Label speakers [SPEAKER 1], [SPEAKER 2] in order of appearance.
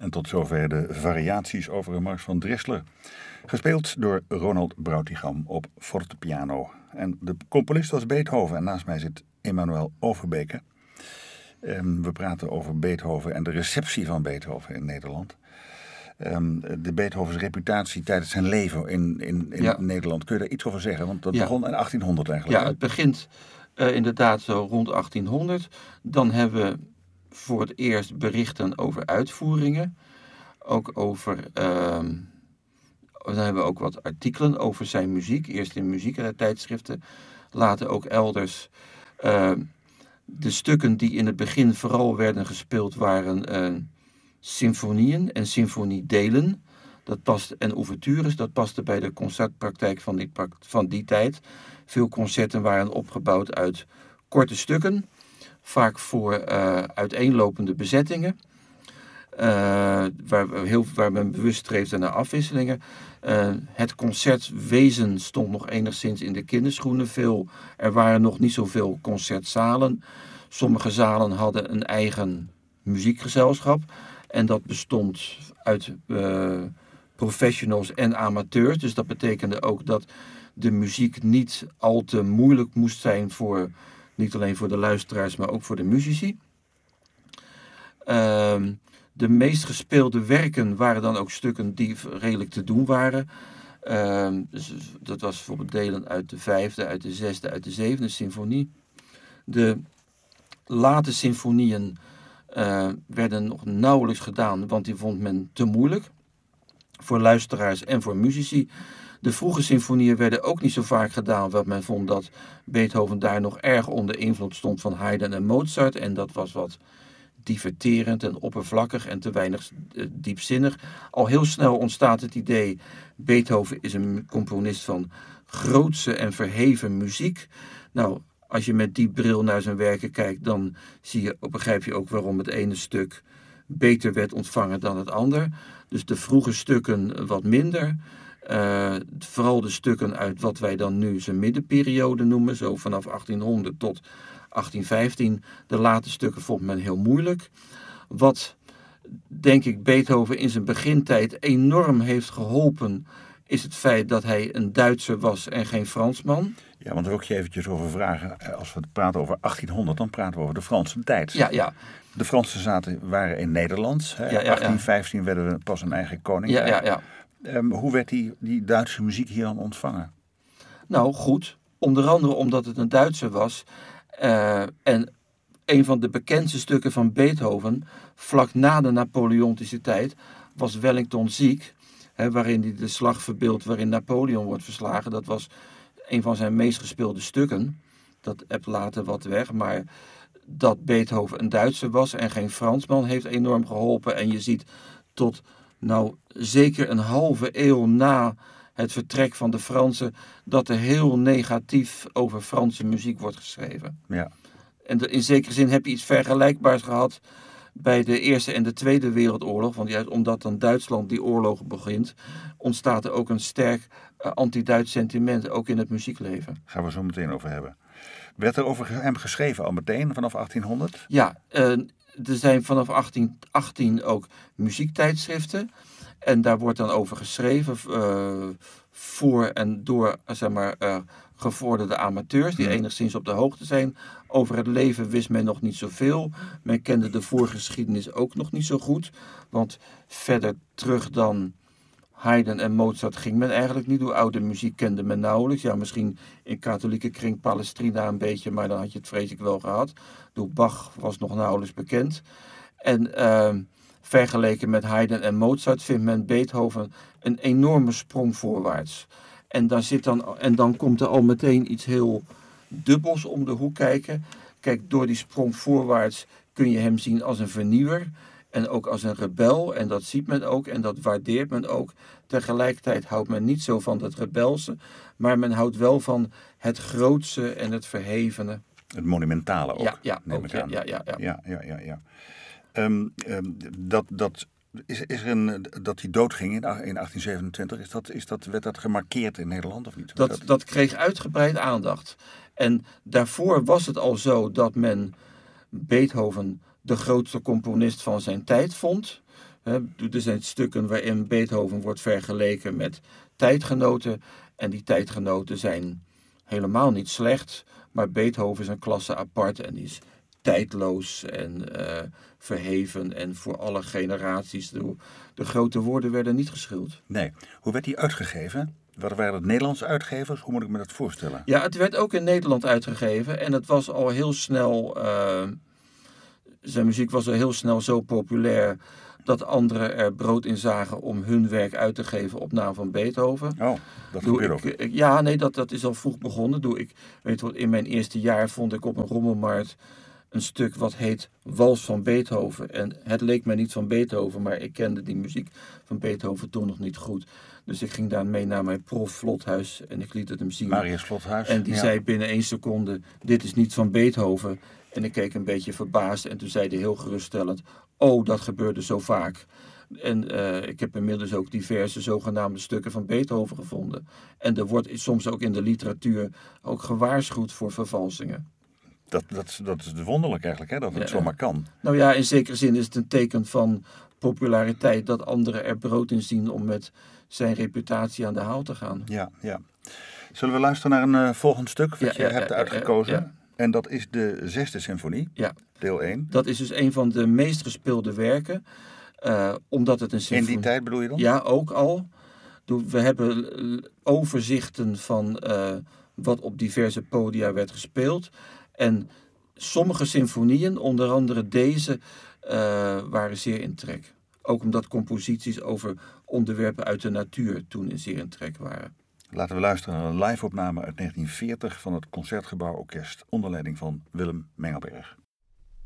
[SPEAKER 1] En tot zover de variaties over een mars van Dressler. Gespeeld door Ronald Brautigam op fortepiano. En de componist was Beethoven en naast mij zit Emanuel Overbeke. We praten over Beethoven en de receptie van Beethoven in Nederland. De Beethovens reputatie tijdens zijn leven in Nederland. Kun je daar iets over zeggen? Want dat begon in 1800 eigenlijk.
[SPEAKER 2] Ja, het begint inderdaad zo rond 1800. Dan hebben we voor het eerst berichten over uitvoeringen. Ook over... dan hebben we ook wat artikelen over zijn muziek. Eerst in muziektijdschriften, later ook elders. De stukken die in het begin vooral werden gespeeld waren symfonieën en symfoniedelen. En ouvertures, dat paste bij de concertpraktijk van die tijd. Veel concerten waren opgebouwd uit korte stukken, vaak voor uiteenlopende bezettingen. Waar men bewust streefde naar afwisselingen. Het concertwezen stond nog enigszins in de kinderschoenen. Er waren nog niet zoveel concertzalen. Sommige zalen hadden een eigen muziekgezelschap. En dat bestond uit professionals en amateurs. Dus dat betekende ook dat de muziek niet al te moeilijk moest zijn niet alleen voor de luisteraars, maar ook voor de muzici. De meest gespeelde werken waren dan ook stukken die redelijk te doen waren. Dus dat was bijvoorbeeld delen uit de 5e, uit de 6e, uit de 7e symfonie. De late symfonieën werden nog nauwelijks gedaan, want die vond men te moeilijk. Voor luisteraars en voor muzici. De vroege symfonieën werden ook niet zo vaak gedaan, want men vond dat Beethoven daar nog erg onder invloed stond van Haydn en Mozart. En dat was wat diverterend en oppervlakkig en te weinig diepzinnig. Al heel snel ontstaat het idee, Beethoven is een componist van grootse en verheven muziek. Nou, als je met die bril naar zijn werken kijkt, dan begrijp je ook waarom het ene stuk beter werd ontvangen dan het ander. Dus de vroege stukken wat minder. Vooral de stukken uit wat wij dan nu zijn middenperiode noemen, zo vanaf 1800 tot 1815. De late stukken vond men heel moeilijk. Wat, denk ik, Beethoven in zijn begintijd enorm heeft geholpen, is het feit dat hij een Duitser was en geen Fransman.
[SPEAKER 1] Ja, want daar wil ik je eventjes over vragen. Als we praten over 1800, dan praten we over de Franse tijd.
[SPEAKER 2] Ja.
[SPEAKER 1] De Fransen waren in Nederland. Hè? 1815 werden we pas een eigen koninkrijk.
[SPEAKER 2] Ja.
[SPEAKER 1] Hoe werd die Duitse muziek hier dan ontvangen?
[SPEAKER 2] Nou, goed. Onder andere omdat het een Duitser was. En een van de bekendste stukken van Beethoven, vlak na de Napoleontische tijd, was Wellington Ziek. Waarin hij de slag verbeeldt waarin Napoleon wordt verslagen. Dat was een van zijn meest gespeelde stukken. Dat ebt later wat weg, maar dat Beethoven een Duitser was en geen Fransman heeft enorm geholpen. En je ziet tot zeker een halve eeuw na het vertrek van de Fransen dat er heel negatief over Franse muziek wordt geschreven.
[SPEAKER 1] Ja.
[SPEAKER 2] En in zekere zin heb je iets vergelijkbaars gehad bij de Eerste en de Tweede Wereldoorlog. Want juist omdat dan Duitsland die oorlogen begint, ontstaat er ook een sterk anti-Duits sentiment, ook in het muziekleven.
[SPEAKER 1] Daar gaan we zo meteen over hebben. Werd er over hem geschreven al meteen vanaf 1800?
[SPEAKER 2] Ja, er zijn vanaf 1818 ook muziektijdschriften. En daar wordt dan over geschreven voor en door, gevorderde amateurs die enigszins op de hoogte zijn. Over het leven wist men nog niet zoveel. Men kende de voorgeschiedenis ook nog niet zo goed. Want verder terug dan Haydn en Mozart ging men eigenlijk niet. Hoe oude muziek kende men nauwelijks. Ja, misschien in katholieke kring Palestrina een beetje, maar dan had je het vreselijk wel gehad. Bach was nog nauwelijks bekend. En vergeleken met Haydn en Mozart vindt men Beethoven een enorme sprong voorwaarts. En dan komt er al meteen iets heel dubbels om de hoek kijken. Kijk, door die sprong voorwaarts kun je hem zien als een vernieuwer en ook als een rebel. En dat ziet men ook en dat waardeert men ook. Tegelijkertijd houdt men niet zo van het rebelse, maar men houdt wel van het grootse en het verhevene.
[SPEAKER 1] Het monumentale ook, neem ik aan.
[SPEAKER 2] Ja.
[SPEAKER 1] Dat hij doodging in 1827, werd dat gemarkeerd in Nederland of niet?
[SPEAKER 2] Dat kreeg uitgebreid aandacht. En daarvoor was het al zo dat men Beethoven de grootste componist van zijn tijd vond. Er zijn stukken waarin Beethoven wordt vergeleken met tijdgenoten. En die tijdgenoten zijn helemaal niet slecht. Maar Beethoven is een klasse apart en die is tijdloos en verheven en voor alle generaties. De grote woorden werden niet geschuld.
[SPEAKER 1] Nee. Hoe werd hij uitgegeven? Wat waren het Nederlandse uitgevers? Hoe moet ik me dat voorstellen?
[SPEAKER 2] Ja, het werd ook in Nederland uitgegeven en het was al heel snel... zijn muziek was al heel snel zo populair dat anderen er brood in zagen om hun werk uit te geven op naam van Beethoven.
[SPEAKER 1] Oh, dat gebeurt ook.
[SPEAKER 2] Dat is al vroeg begonnen. In mijn eerste jaar vond ik op een rommelmarkt een stuk wat heet Wals van Beethoven. En het leek mij niet van Beethoven, maar ik kende die muziek van Beethoven toen nog niet goed. Dus ik ging daar mee naar mijn prof Vlothuis en ik liet het hem zien.
[SPEAKER 1] Marius Vlothuis.
[SPEAKER 2] En die zei binnen 1 seconde, dit is niet van Beethoven. En ik keek een beetje verbaasd en toen zei hij heel geruststellend, oh, dat gebeurde zo vaak. En ik heb inmiddels ook diverse zogenaamde stukken van Beethoven gevonden. En er wordt soms ook in de literatuur ook gewaarschuwd voor vervalsingen.
[SPEAKER 1] Dat is wonderlijk eigenlijk, hè? Dat het zomaar kan.
[SPEAKER 2] Nou ja, in zekere zin is het een teken van populariteit dat anderen er brood in zien om met zijn reputatie aan de haal te gaan.
[SPEAKER 1] Ja. Zullen we luisteren naar een volgend stuk wat je hebt uitgekozen?
[SPEAKER 2] Ja.
[SPEAKER 1] En dat is de 6e symfonie, deel 1.
[SPEAKER 2] Dat is dus een van de meest gespeelde werken, omdat het een symfonie...
[SPEAKER 1] In die tijd bedoel je dan?
[SPEAKER 2] Ja, ook al. We hebben overzichten van wat op diverse podia werd gespeeld. En sommige symfonieën, onder andere deze, waren zeer in trek. Ook omdat composities over onderwerpen uit de natuur toen zeer in trek waren.
[SPEAKER 1] Laten we luisteren naar een live-opname uit 1940 van het Concertgebouworkest onder leiding van Willem Mengelberg.